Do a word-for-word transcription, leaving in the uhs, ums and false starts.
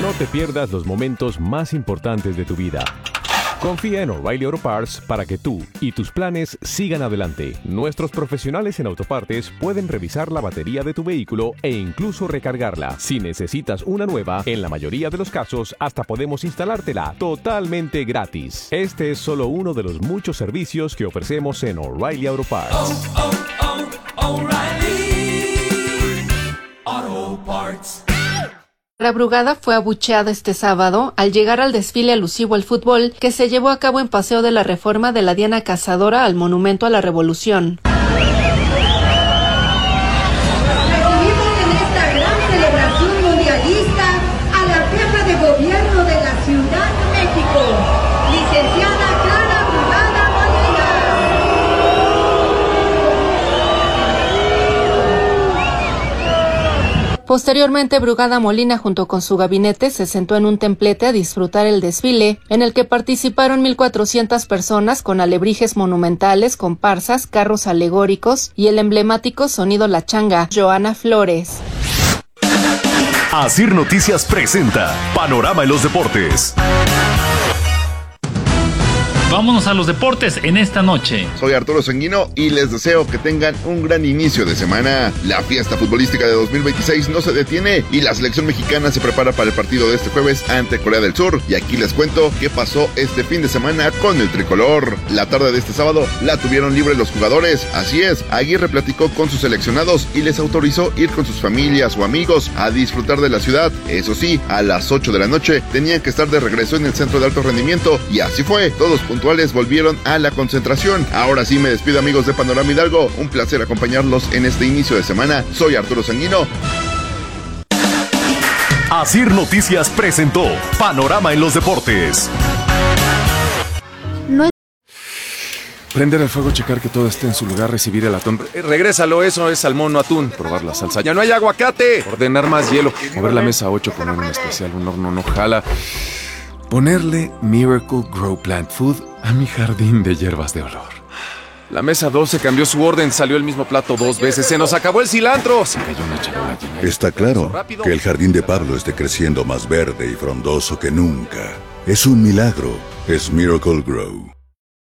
No te pierdas los momentos más importantes de tu vida. Confía en O'Reilly Auto Parts para que tú y tus planes sigan adelante. Nuestros profesionales en autopartes pueden revisar la batería de tu vehículo e incluso recargarla. Si necesitas una nueva, en la mayoría de los casos hasta podemos instalártela totalmente gratis. Este es solo uno de los muchos servicios que ofrecemos en O'Reilly Auto Parts. Oh, oh, oh, O'Reilly Auto Parts. La Brugada fue abucheada este sábado al llegar al desfile alusivo al fútbol que se llevó a cabo en Paseo de la Reforma de la Diana Cazadora al Monumento a la Revolución. Recibimos en esta gran celebración mundialista a la jefa de gobierno de la Ciudad de México, licenciada Clara Brugada Molina. Posteriormente, Brugada Molina junto con su gabinete se sentó en un templete a disfrutar el desfile, en el que participaron mil cuatrocientas personas con alebrijes monumentales, comparsas, carros alegóricos y el emblemático sonido La Changa. Joana Flores. Asir Noticias presenta Panorama en los Deportes. Vámonos a los deportes en esta noche. Soy Arturo Sanguino y les deseo que tengan un gran inicio de semana. La fiesta futbolística de dos mil veintiséis no se detiene y la selección mexicana se prepara para el partido de este jueves ante Corea del Sur. Y aquí les cuento qué pasó este fin de semana con el tricolor. La tarde de este sábado la tuvieron libre los jugadores. Así es, Aguirre platicó con sus seleccionados y les autorizó ir con sus familias o amigos a disfrutar de la ciudad. Eso sí, a las ocho de la noche tenían que estar de regreso en el centro de alto rendimiento y así fue. Todos puntuales volvieron a la concentración. Ahora sí me despido, amigos de Panorama Hidalgo. Un placer acompañarlos en este inicio de semana. Soy Arturo Sanguino. Asir Noticias presentó Panorama en los Deportes. No es... Prender el fuego, checar que todo esté en su lugar, recibir el atún. Eh, regrésalo, eso es salmón, no atún. Probar la salsa. ¡Ya no hay aguacate! Ordenar más hielo. Mover la mesa a ocho, poner un especial, un horno no jala. Ponerle Miracle Grow Plant Food a mi jardín de hierbas de olor. La mesa doce cambió su orden, salió el mismo plato dos veces. ¡Se nos acabó el cilantro! Se cayó una charola llena. Está claro que el jardín de Pablo esté creciendo más verde y frondoso que nunca. Es un milagro. Es Miracle Grow.